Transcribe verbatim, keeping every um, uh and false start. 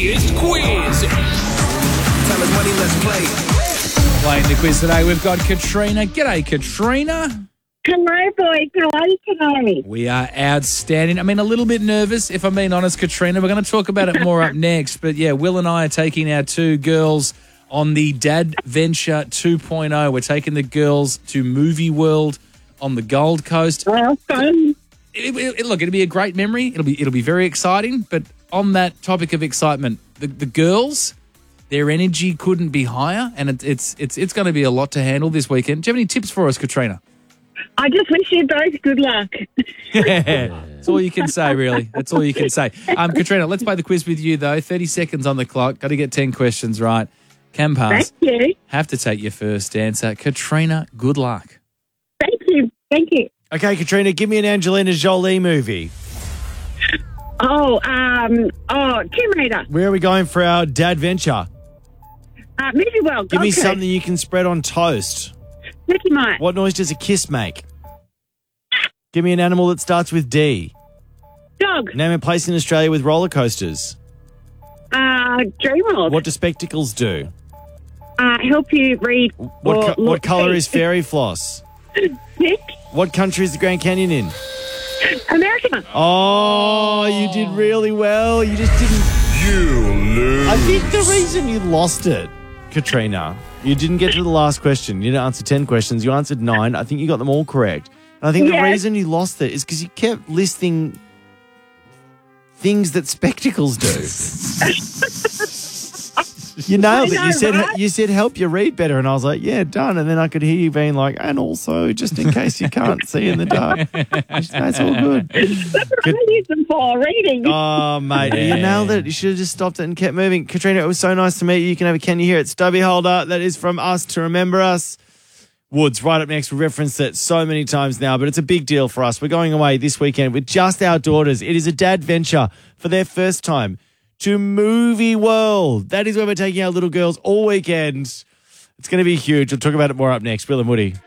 funniest quiz. Time is money, let's play. Playing the quiz today, we've got Katrina. G'day, Katrina. Hello, boys. How are you today? We are outstanding. I mean, a little bit nervous, if I'm being honest, Katrina. We're going to talk about it more up next. But, yeah, Will and I are taking our two girls on the Dad Venture two point oh. We're taking the girls to Movie World on the Gold Coast. Well, fun. It, it, look, it'll be a great memory. It'll be it'll be very exciting. But on that topic of excitement, the, the girls, their energy couldn't be higher, and it, it's it's it's going to be a lot to handle this weekend. Do you have any tips for us, Katrina? I just wish you both good luck. That's all you can say, really. That's all you can say. Um, Katrina, let's play the quiz with you, though. thirty seconds on the clock. Got to get ten questions right. Can pass. Thank you. Have to take your first answer. Katrina, good luck. Thank you. Thank you. Okay, Katrina, give me an Angelina Jolie movie. Oh, um, oh, Tomb Raider. Where are we going for our Dad Venture? Uh, Movie World. Give me okay. something you can spread on toast. Mickey Mouse. What noise does a kiss make? Give me an animal that starts with D. Dog. Name a place in Australia with roller coasters. Uh, Dreamworld. What do spectacles do? Uh, help you read. What or co- what look colour see. is fairy floss? Nick. What country is the Grand Canyon in? America. Oh, you did really well. You just didn't. You lose. I think the reason you lost it, Katrina, you didn't get to the last question. You didn't answer ten questions. You answered nine. I think you got them all correct. And I think the Yes. reason you lost it is because you kept listing things that spectacles do. You nailed it. I You know, said right? you said help you read better, and I was like, yeah, done. And then I could hear you being like, and also just in case you can't see in the dark. That's all good. That's what I use them for, reading. Oh, mate, you nailed it. You should have just stopped it and kept moving. Katrina, it was so nice to meet you. You can have a can you hear it? Stubby holder. That is from us to remember us. Woods, right up next. We referenced it so many times now, but it's a big deal for us. We're going away this weekend with just our daughters. It is a dad venture for their first time to Movie World. That is where we're taking our little girls all weekend. It's going to be huge. We'll talk about it more up next. Will and Woody.